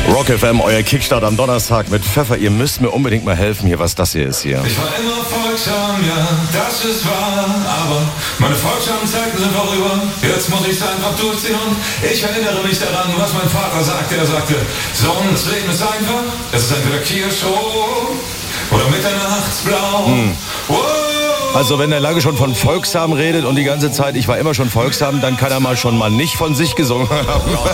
Rock FM, euer Kickstart am Donnerstag mit Pfeffer. Ihr müsst mir unbedingt mal helfen hier, was das hier ist hier. Ich war immer folgsam, ja, das ist wahr. Aber meine folgsamen Zeiten sind vorüber. Jetzt muss ich's einfach durchziehen und ich erinnere mich daran, was mein Vater sagte. Er sagte, Sohn, das Leben ist einfach. Es ist entweder Kirschhof oder Mitternachtsblau. Wow. Also wenn er lange schon von folgsam redet und die ganze Zeit, ich war immer schon folgsam, dann kann er mal schon mal nicht von sich gesungen haben. Rock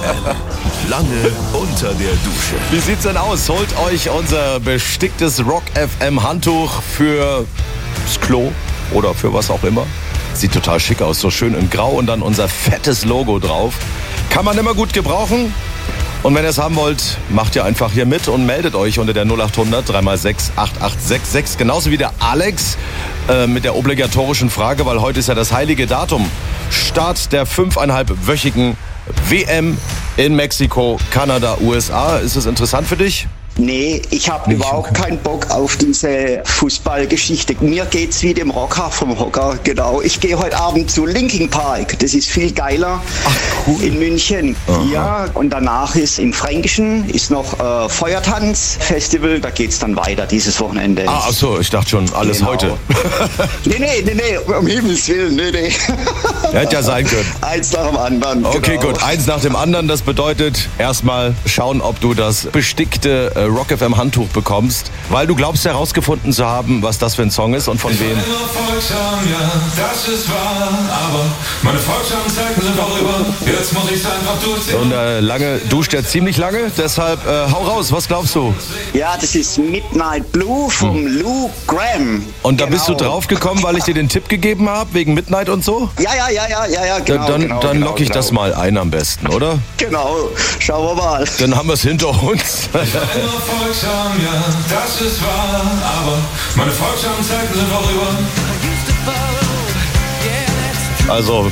FM. Lange unter der Dusche. Wie sieht's denn aus? Holt euch unser besticktes Rock FM Handtuch fürs Klo oder für was auch immer. Sieht total schick aus, so schön in Grau und dann unser fettes Logo drauf. Kann man immer gut gebrauchen. Und wenn ihr es haben wollt, macht ihr einfach hier mit und meldet euch unter der 0800 3x6 8866. Genauso wie der Alex mit der obligatorischen Frage, weil heute ist ja das heilige Datum. Start der 5,5-wöchigen WM in Mexiko, Kanada, USA. Ist das interessant für dich? Nee, ich habe überhaupt keinen Bock auf diese Fußballgeschichte. Mir geht's wie dem Rocker vom Hocker, genau. Ich gehe heute Abend zu Linkin Park. Das ist viel geiler. Ach, cool. In München. Aha. Ja, und danach ist im Fränkischen ist noch Feuertanz-Festival. Da geht's dann weiter dieses Wochenende. Ach so, ich dachte schon, alles Genau. heute. Nee, um Himmels Willen, nee. Hätte ja sein können. Eins nach dem anderen. Okay, genau. gut. Eins nach dem anderen. Das bedeutet erstmal schauen, ob du das bestickte Rock FM Handtuch bekommst, weil du glaubst herausgefunden zu haben, was das für ein Song ist und von Ich war wem. immer folgsam, ja, das ist wahr. Aber meine folgsamen Zeiten sind vorüber. Jetzt muss ich's einfach durchziehen. Und lange duscht er ziemlich lange, deshalb hau raus, was glaubst du? Ja, das ist Midnight Blue vom Lou Graham. Und da bist du Genau. draufgekommen, weil ich dir den Tipp gegeben habe, wegen Midnight und so? Ja, genau. Dann genau, lock ich das mal ein am besten, oder? Genau, schauen wir mal. Dann haben wir es hinter uns. Ich war immer folgsam, ja, das ist wahr. Aber meine folgsamen Zeiten sind vorüber. Also,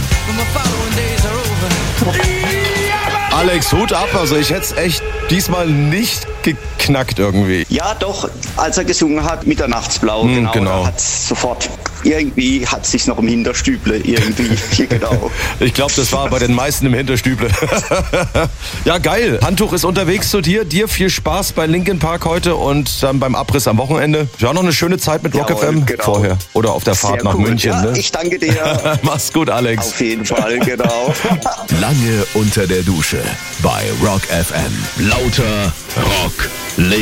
Alex, Hut ab. Also ich hätte es echt diesmal nicht geknackt irgendwie. Ja, doch, als er gesungen hat, Mitternachtsblau, genau. da hat's sofort, irgendwie hat sich's noch im Hinterstüble, irgendwie, genau. Ich glaube, das war bei den meisten im Hinterstüble. Ja, geil. Handtuch ist unterwegs zu dir. Dir viel Spaß bei Linkin Park heute und dann beim Abriss am Wochenende. Ja, noch eine schöne Zeit mit Rock Jawohl, FM genau. vorher. Oder auf der Fahrt Sehr nach cool. München. Ja, Ne? ich danke dir. Mach's gut, Alex. Auf jeden Fall, genau. Lange unter der Dusche bei Rock FM. Lauter Rock